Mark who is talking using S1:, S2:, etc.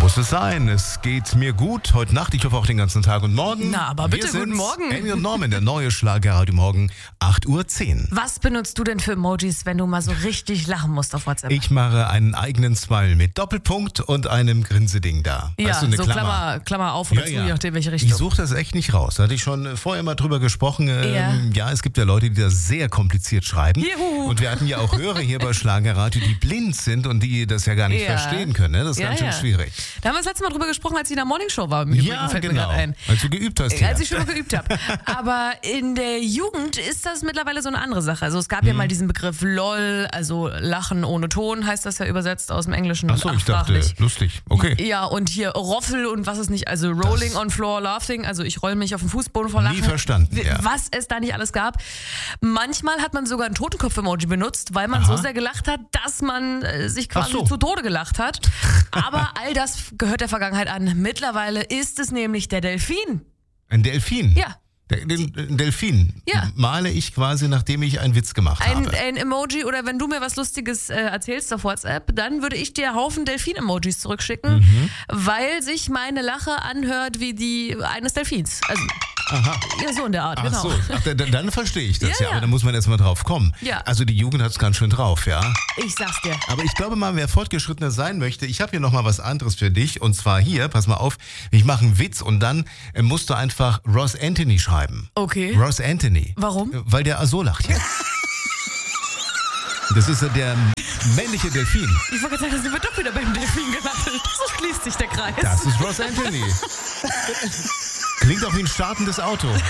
S1: muss es sein. Es geht mir gut heute Nacht. Ich hoffe auch den ganzen Tag und morgen.
S2: Na, aber bitte, guten Morgen.
S1: Amy und Norman, der neue Schlagerradio morgen, 8:10 Uhr.
S2: Was benutzt du denn für Emojis, wenn du mal so richtig lachen musst auf WhatsApp?
S1: Ich mache einen eigenen Smile mit Doppelpunkt und einem Grinseding da.
S2: Ja,
S1: weißt du, eine
S2: so Klammer auf oder zu, je nachdem, welche Richtung.
S1: Ich suche das echt nicht raus. Da hatte ich schon vorher mal drüber gesprochen. Ja, es gibt ja Leute, die das sehr kompliziert schreiben.
S2: Juhu.
S1: Und wir hatten ja auch Hörer hier bei Schlagerradio, die blind sind und die das ja gar nicht verstehen können. Ne? Das ist ganz schön schwierig.
S2: Da haben wir das letzte Mal drüber gesprochen, als ich in der Morningshow war.
S1: Fällt mir gerade ein. Als du geübt hast.
S2: Als ich schon mal geübt habe. Aber in der Jugend ist das mittlerweile so eine andere Sache. Also es gab ja mal diesen Begriff LOL, also Lachen ohne Ton, heißt das ja übersetzt aus dem Englischen.
S1: Achso, ich dachte, lustig. Okay.
S2: Ja, und hier Roffel und was ist nicht, also Rolling on Floor Laughing, also ich roll mich auf den Fußboden vor Lachen.
S1: Nie verstanden,
S2: was es da nicht alles gab. Manchmal hat man sogar ein Totenkopf-Emoji benutzt, weil man so sehr gelacht hat, dass man sich quasi zu Tode gelacht hat. Aber all das gehört der Vergangenheit an. Mittlerweile ist es nämlich der Delfin.
S1: Ein Delfin?
S2: Ja.
S1: Den Delfin male ich quasi, nachdem ich einen Witz gemacht habe.
S2: Ein Emoji, oder wenn du mir was Lustiges erzählst auf WhatsApp, dann würde ich dir Haufen Delfin-Emojis zurückschicken, weil sich meine Lache anhört wie die eines Delfins. Also, ja, so in der Art, genau.
S1: Ach so, dann verstehe ich das, aber da muss man erstmal drauf kommen.
S2: Ja.
S1: Also die Jugend hat es ganz schön drauf, ja.
S2: Ich sag's dir.
S1: Aber ich glaube mal, wer fortgeschrittener sein möchte, ich habe hier nochmal was anderes für dich. Und zwar hier, pass mal auf, ich mache einen Witz und dann musst du einfach Ross Anthony schreiben.
S2: Okay.
S1: Ross Anthony.
S2: Warum?
S1: Weil der so lacht hier. Das ist der männliche Delfin.
S2: Ich wollte gerade sagen, da sind wir doch wieder beim Delfin gelandet. So schließt sich der Kreis.
S1: Das ist Ross Anthony. Klingt auch wie ein startendes Auto.